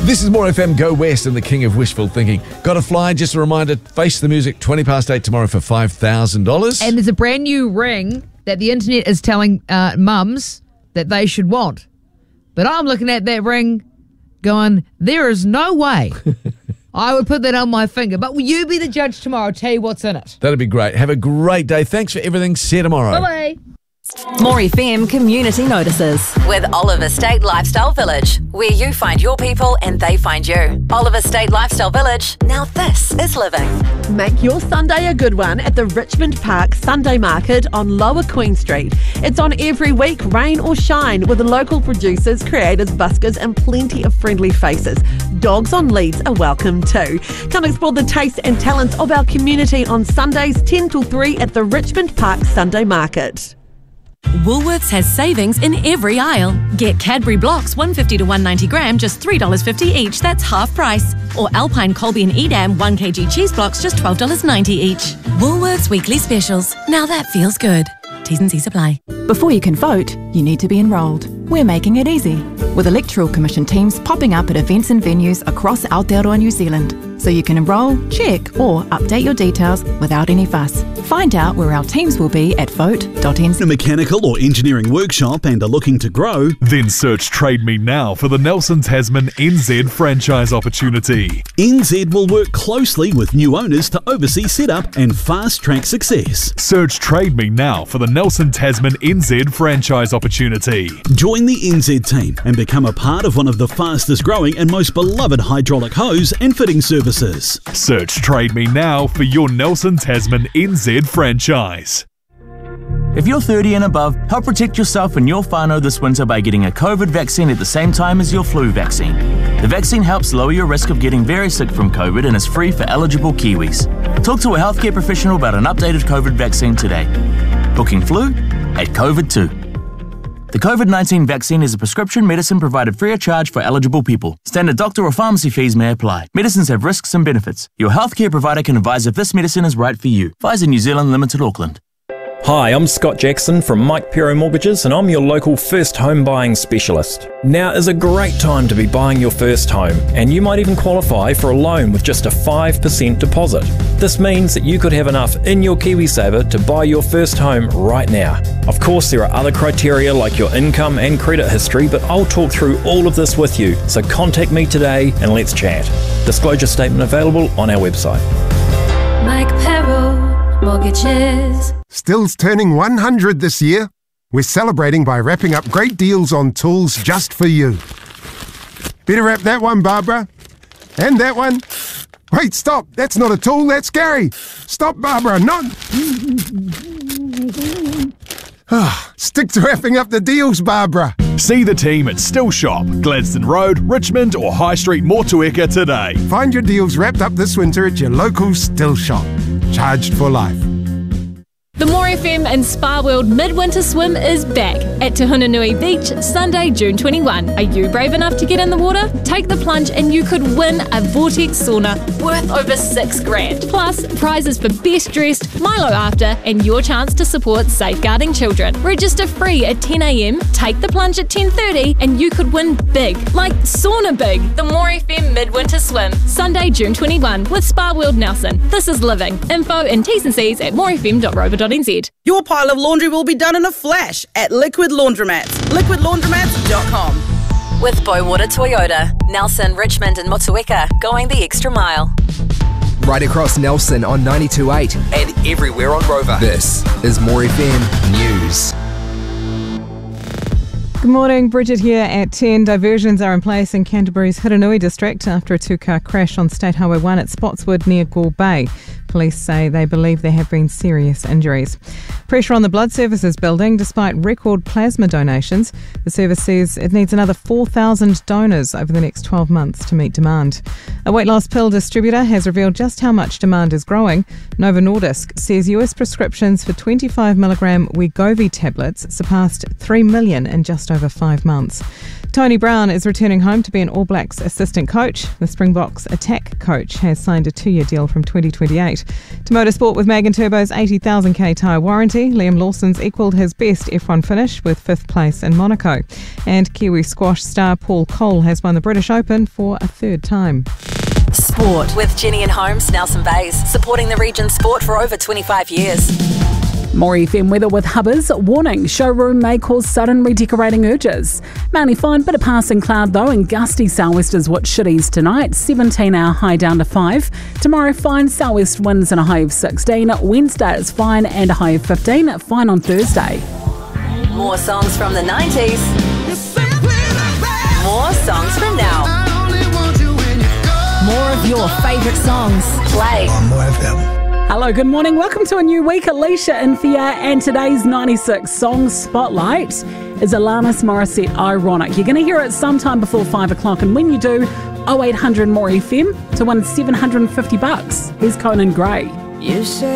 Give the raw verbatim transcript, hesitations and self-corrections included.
This is More F M Go West and the king of wishful thinking. Got to fly? Just a reminder, Face the Music, twenty past eight tomorrow for five thousand dollars. And there's a brand new ring that the internet is telling uh, mums that they should want. But I'm looking at that ring going, there is no way I would put that on my finger. But will you be the judge tomorrow? I'll tell you what's in it. That'd be great. Have a great day. Thanks for everything. See you tomorrow. Bye-bye. More F M Community Notices with Oliver State Lifestyle Village, where you find your people and they find you. Oliver State Lifestyle Village. Now this is living. Make your Sunday a good one at the Richmond Park Sunday Market on Lower Queen Street. It's on every week, rain or shine, with local producers, creators, buskers and plenty of friendly faces. Dogs on leads are welcome too. Come explore the tastes and talents of our community on Sundays ten till three at the Richmond Park Sunday Market. Woolworths has savings in every aisle. Get Cadbury blocks one fifty to one ninety gram, just three dollars fifty each. That's half price. Or Alpine Colby and Edam one kilogram cheese blocks, just twelve dollars ninety each. Woolworths weekly specials. Now that feels good. T's and C's apply. Before you can vote, you need to be enrolled. We're making it easy, with Electoral Commission teams popping up at events and venues across Aotearoa, New Zealand, so you can enrol, check or update your details without any fuss. Find out where our teams will be at vote dot n z. A mechanical or engineering workshop and are looking to grow? Then search Trade Me Now for the Nelson Tasman N Z franchise opportunity. N Z will work closely with new owners to oversee setup and fast-track success. Search Trade Me Now for the Nelson Tasman N Z franchise opportunity. Join the N Z team and become a part of one of the fastest growing and most beloved hydraulic hose and fitting services. Search Trade Me Now for your Nelson Tasman N Z franchise. If you're thirty and above, help protect yourself and your whānau this winter by getting a COVID vaccine at the same time as your flu vaccine. The vaccine helps lower your risk of getting very sick from COVID and is free for eligible Kiwis. Talk to a healthcare professional about an updated COVID vaccine today. Booking flu at COVID too. The COVID nineteen vaccine is a prescription medicine provided free of charge for eligible people. Standard doctor or pharmacy fees may apply. Medicines have risks and benefits. Your healthcare provider can advise if this medicine is right for you. Pfizer New Zealand Limited, Auckland. Hi, I'm Scott Jackson from Mike Pero Mortgages and I'm your local first home buying specialist. Now is a great time to be buying your first home and you might even qualify for a loan with just a five percent deposit. This means that you could have enough in your KiwiSaver to buy your first home right now. Of course, there are other criteria like your income and credit history, but I'll talk through all of this with you, so contact me today and let's chat. Disclosure statement available on our website. Mike Pero Mortgages. Still's turning one hundred this year. We're celebrating by wrapping up great deals on tools just for you. Better wrap that one, Barbara. And that one. Wait, stop. That's not a tool, that's Gary. Stop, Barbara, not... Stick to wrapping up the deals, Barbara. See the team at Still Shop, Gladstone Road, Richmond or High Street, Motueka today. Find your deals wrapped up this winter at your local Still Shop. Charged for life. The More F M and Spa World Midwinter Swim is back at Te Hunanui Beach, Sunday, June twenty-first. Are you brave enough to get in the water? Take the plunge and you could win a Vortex sauna worth over six grand. Plus, prizes for best dressed, Milo after, and your chance to support safeguarding children. Register free at ten a m, take the plunge at ten thirty, and you could win big, like sauna big. The More F M Midwinter Swim, Sunday, June twenty-first with Spa World Nelson. This is living. Info and T's and C's at more f m dot rover dot n z. Your pile of laundry will be done in a flash at Liquid Laundromats. liquid laundromats dot com. With Bowater Toyota, Nelson, Richmond and Motueka, going the extra mile. Right across Nelson on ninety-two point eight and everywhere on Rover. This is More F M News. Good morning, Bridget here at ten. Diversions are in place in Canterbury's Hiranui district after a two-car crash on State Highway one at Spotswood near Gore Bay. Police say they believe there have been serious injuries. Pressure on the Blood Services building despite record plasma donations. The service says it needs another four thousand donors over the next twelve months to meet demand. A weight loss pill distributor has revealed just how much demand is growing. Novo Nordisk says U S prescriptions for twenty-five milligram Wegovy tablets surpassed three million in just over five months. Tony Brown is returning home to be an All Blacks assistant coach. The Springboks attack coach has signed a two-year deal from twenty twenty-eight. To motorsport with Megan Turbo's eighty thousand k tyre warranty, Liam Lawson's equalled his best F one finish with fifth place in Monaco. And Kiwi squash star Paul Cole has won the British Open for a third time. Sport with Jenny and Holmes, Nelson Bays, supporting the region's sport for over twenty-five years. More F M weather with Hubbers. Warning, showroom may cause sudden redecorating urges. Mainly fine, bit of passing cloud though, and gusty sou'westers what should ease tonight. seventeen hour high down to five. Tomorrow fine sou'west winds and a high of sixteen. Wednesday is fine and a high of fifteen. Fine on Thursday. More songs from the nineties. More songs from now. More of your favourite songs. Play on More F M. Hello, good morning. Welcome to a new week. Alicia in for you, and today's ninety-six Song Spotlight is Alanis Morissette, Ironic. You're going to hear it sometime before five o'clock, and when you do, oh eight hundred More F M to win seven hundred fifty bucks. Here's Conan Gray. You say